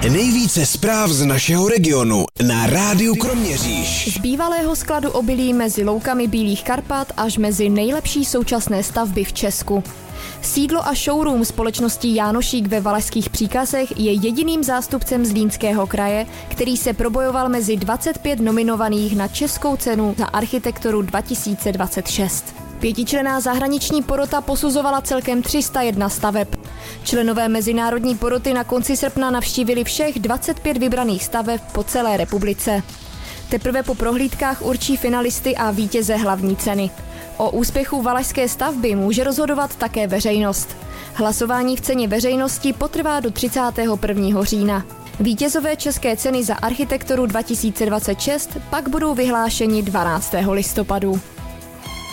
Nejvíce zpráv z našeho regionu na Rádiu Kroměříž. Z bývalého skladu obilí mezi loukami Bílých Karpat až mezi nejlepší současné stavby v Česku. Sídlo a showroom společnosti Jánošík ve Valašských Příkazech je jediným zástupcem Zlínského kraje, který se probojoval mezi 25 nominovaných na Českou cenu za architekturu 2026. Pětičlenná zahraniční porota posuzovala celkem 301 staveb. Členové mezinárodní poroty na konci srpna navštívili všech 25 vybraných staveb po celé republice. Teprve po prohlídkách určí finalisty a vítěze hlavní ceny. O úspěchu valašské stavby může rozhodovat také veřejnost. Hlasování v ceně veřejnosti potrvá do 31. října. Vítězové České ceny za architekturu 2026 pak budou vyhlášeni 12. listopadu.